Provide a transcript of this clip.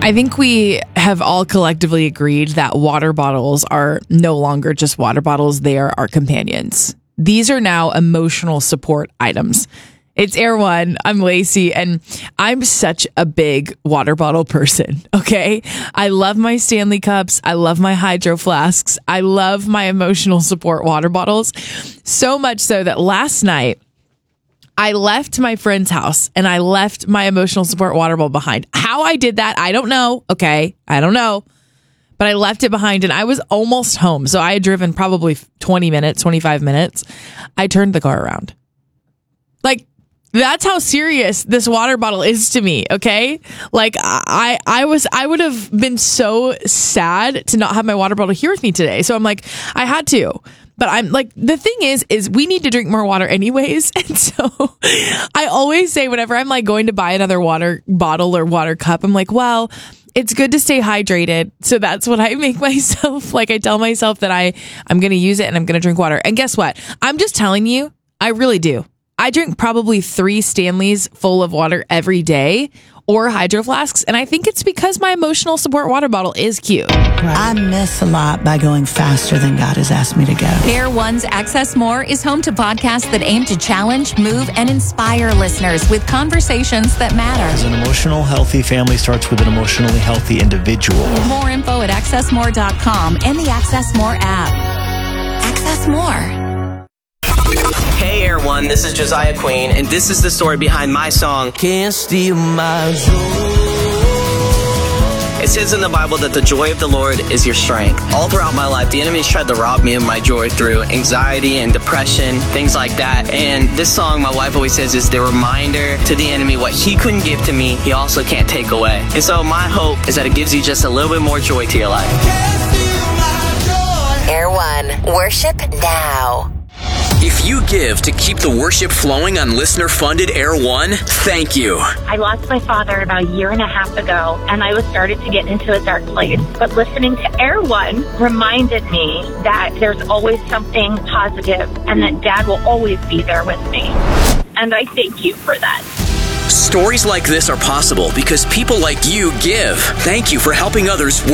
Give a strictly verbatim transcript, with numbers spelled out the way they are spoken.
I think we have all collectively agreed that water bottles are no longer just water bottles. They are our companions. These are now emotional support items. It's Air One. I'm Lacey, and I'm such a big water bottle person, okay? I love my Stanley Cups. I love my Hydro Flasks. I love my emotional support water bottles. So much so that last night, I left my friend's house and I left my emotional support water bottle behind. How I did that, I don't know. Okay. I don't know. But I left it behind and I was almost home. So I had driven probably twenty minutes, twenty-five minutes. I turned the car around. Like, that's how serious this water bottle is to me. Okay. Like I, I was, I would have been so sad to not have my water bottle here with me today. So I'm like, I had to. But I'm like, the thing is, is we need to drink more water anyways. And so I always say whenever I'm like going to buy another water bottle or water cup, I'm like, well, it's good to stay hydrated. So that's what I make myself. Like I tell myself that I, I'm going to use it and I'm going to drink water. And guess what? I'm just telling you, I really do. I drink probably three Stanleys full of water every day or Hydro Flasks. And I think it's because my emotional support water bottle is cute. I miss a lot by going faster than God has asked me to go. Air One's Access More is home to podcasts that aim to challenge, move, and inspire listeners with conversations that matter. As an emotional, healthy family starts with an emotionally healthy individual. More info at access more dot com and the Access More app. Access More. Hey Air One, this is Josiah Queen, and this is the story behind my song, Can't Steal My Joy. It says in the Bible that the joy of the Lord is your strength. All throughout my life, the enemy's tried to rob me of my joy through anxiety and depression, things like that. And this song, my wife always says, is the reminder to the enemy what he couldn't give to me, he also can't take away. And so my hope is that it gives you just a little bit more joy to your life. Air One, worship now. If you give to keep the worship flowing on listener-funded Air One, thank you. I lost my father about a year and a half ago, and I was started to get into a dark place. But listening to Air One reminded me that there's always something positive and that Dad will always be there with me. And I thank you for that. Stories like this are possible because people like you give. Thank you for helping others